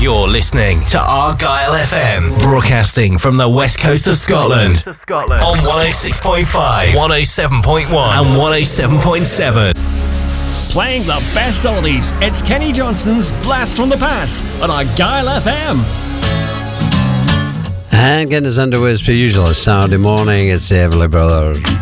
You're listening to Argyle FM, broadcasting from the west coast of Scotland on 106.5, 107.1 and 107.7. Playing the best oldies, it's Kenny Johnson's Blast from the Past on Argyle FM. And getting us underway as per usual, Saturday morning, it's the Everly Brothers.